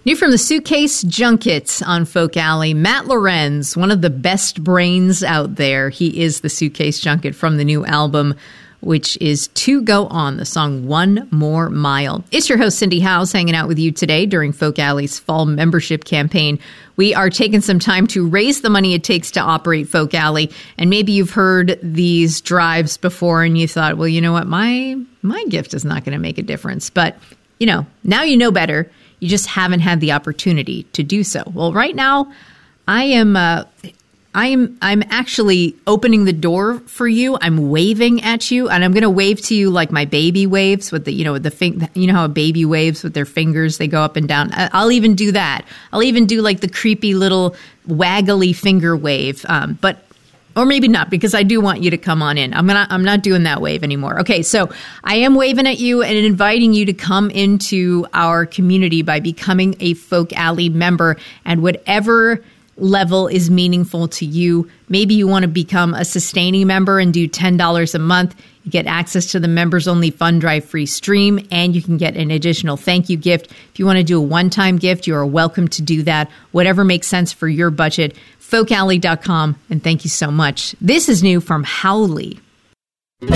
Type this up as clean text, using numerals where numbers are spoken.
New from the Suitcase Junket on Folk Alley, Matt Lorenz, one of the best brains out there. He is the Suitcase Junket from the new album, which is To Go On, the song One More Mile. It's your host, Cindy Howes, hanging out with you today during Folk Alley's fall membership campaign. We are taking some time to raise the money it takes to operate Folk Alley. And maybe you've heard these drives before and you thought, well, you know what, my gift is not going to make a difference. But, you know, now you know better. You just haven't had the opportunity to do so. Well, right now, I'm actually opening the door for you. I'm waving at you, and I'm going to wave to you like my baby waves with the, you know how a baby waves with their fingers, they go up and down. I'll even do that. I'll even do like the creepy little waggly finger wave. Or maybe not, because I do want you to come on in. I'm not doing that wave anymore. Okay, so I am waving at you and inviting you to come into our community by becoming a Folk Alley member, and whatever level is meaningful to you. Maybe you want to become a sustaining member and do $10 a month. You get access to the members-only fund drive free stream, and you can get an additional thank you gift. If you want to do a one-time gift, you are welcome to do that. Whatever makes sense for your budget. folkalley.com, and thank you so much. This is new from Howley.